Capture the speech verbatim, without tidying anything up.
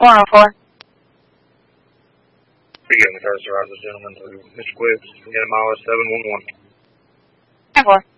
one oh four. We got the car, sir. This gentleman to Mister Quibbs. We got a mile seven one one. ten four.